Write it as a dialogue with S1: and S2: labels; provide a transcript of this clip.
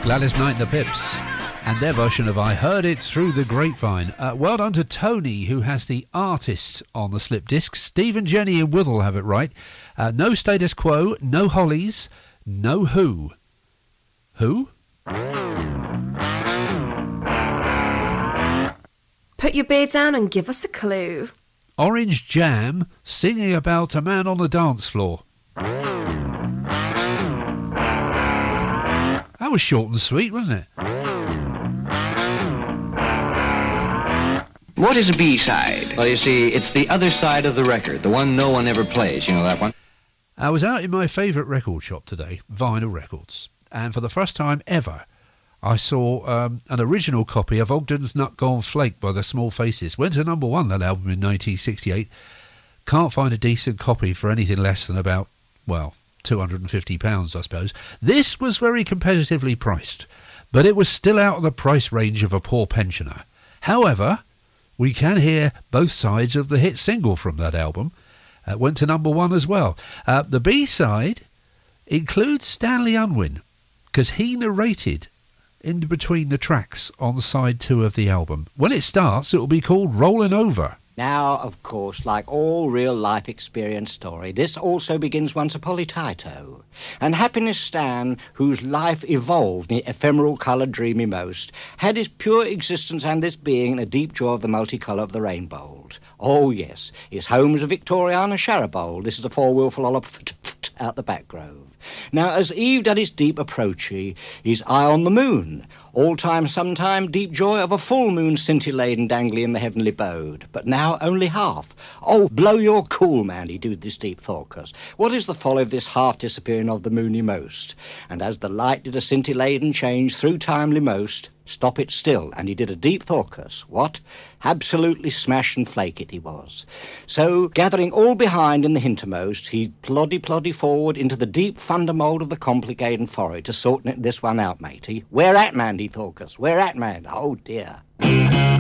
S1: Gladys Knight and the Pips and their version of I Heard It Through the Grapevine. Well done to Tony, who has the artist on the slip disc. Steve and Jenny and Withel have it right. No Status Quo, no Hollies, no Who. Who?
S2: Put your beer down and give us a clue.
S1: Orange Jam singing about a man on the dance floor. That was short and sweet, wasn't it?
S3: What is a B-side? Well, you see, it's the other side of the record, the one no one ever plays. You know that one?
S1: I was out in my favourite record shop today, Vinyl Records, and for the first time ever, I saw an original copy of Ogden's Nut Gone Flake by the Small Faces. Went to number one, that album, in 1968. Can't find a decent copy for anything less than about, well, £250, I suppose. This was very competitively priced, but it was still out of the price range of a poor pensioner. However, we can hear both sides of the hit single from that album. Went to number one as well. The B-side includes Stanley Unwin, because he narrated in between the tracks on side 2 of the album. When it starts, it will be called Rollin' Over.
S4: Now, of course, like all real-life experience story, this also begins once upon a Tito. And Happiness Stan, whose life evolved in the ephemeral colour dreamy most, had his pure existence and this being in a deep joy of the multicolour of the rainbow. Oh, yes, his home was a Victoriana Sharabold. This is a four-wheelful ollop out the back grove. Now, as eve did its deep approachy, his eye on the moon, all-time, sometime, deep joy of a full moon scintillating dangling in the heavenly bode. But now only half. Oh, blow your cool, man, he do this deep thoughtless. What is the folly of this half disappearing of the moony most? And as the light did a scintillating change through timely most, stop it still, and he did a deep thoughtless. What? Absolutely smash and flake it he was. So, gathering all behind in the hintermost, he ploddy forward into the deep thundermold of the complicated foray to sort this one out, matey. Where at, man, he thought us? Where at, man? Oh, dear.